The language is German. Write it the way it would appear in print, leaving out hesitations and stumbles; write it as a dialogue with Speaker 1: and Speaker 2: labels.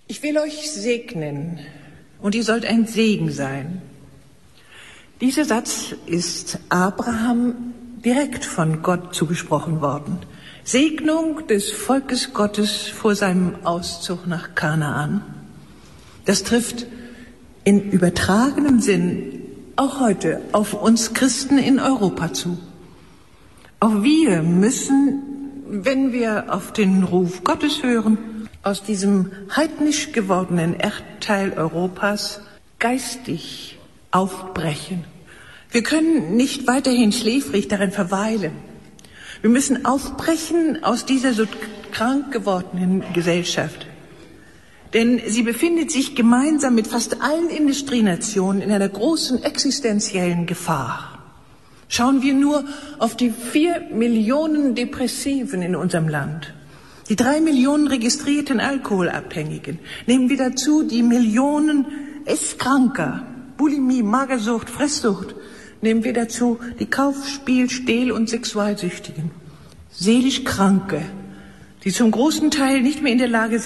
Speaker 1: Ich will euch segnen und ihr sollt ein Segen sein. Dieser Satz ist Abraham direkt von Gott zugesprochen worden. Segnung des Volkes Gottes vor seinem Auszug nach Kanaan. Das trifft in übertragenem Sinn auch heute auf uns Christen in Europa zu. Auch wir müssen, wenn wir auf den Ruf Gottes hören, aus diesem heidnisch gewordenen Erdteil Europas geistig aufbrechen. Wir können nicht weiterhin schläfrig darin verweilen. Wir müssen aufbrechen aus dieser so krank gewordenen Gesellschaft. Denn sie befindet sich gemeinsam mit fast allen Industrienationen in einer großen existenziellen Gefahr. Schauen wir nur auf die 4 Millionen Depressiven in unserem Land, die 3 Millionen registrierten Alkoholabhängigen. Nehmen wir dazu die Millionen Esskranker, Bulimie, Magersucht, Fresssucht. Nehmen wir dazu die Kauf-, Spiel-, Stehl- und Sexualsüchtigen. Seelisch Kranke, die zum großen Teil nicht mehr in der Lage